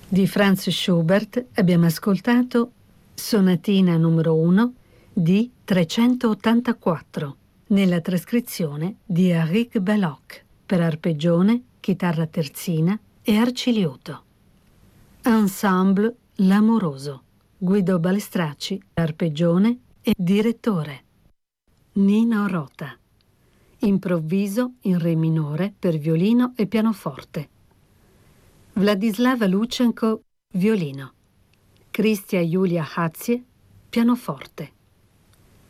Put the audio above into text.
Di Franz Schubert abbiamo ascoltato Sonatina numero 1 di 384 nella trascrizione di Eric Belloc per arpeggione, chitarra terzina e arciliuto. Ensemble L'Amoroso, Guido Balestracci, arpeggione e direttore. Nino Rota. Improvviso in re minore per violino e pianoforte. Vladislava Luchenko, violino. Cristia Julia Hazie, pianoforte.